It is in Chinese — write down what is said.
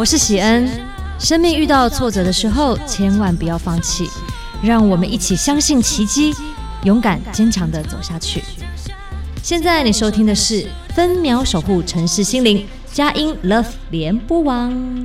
我是喜恩。生命遇到挫折的时候，千万不要放弃，让我们一起相信奇迹，勇敢坚强地走下去。现在你收听的是分秒守护城市心灵佳音 Love 联播网。